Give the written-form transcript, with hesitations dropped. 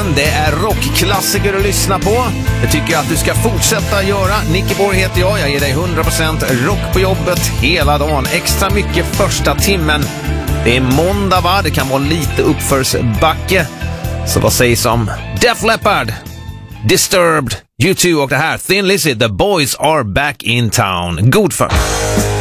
Det är rockklassiker att lyssna på. Det tycker jag att du ska fortsätta göra. Nicky Borg heter jag ger dig 100% rock på jobbet hela dagen. Extra mycket första timmen. Det är måndag, va? Det kan vara lite uppförsbacke. Så vad sägs om Def Leppard, Disturbed, U2 och det här Thin Lizzy, The Boys Are Back in Town. God för.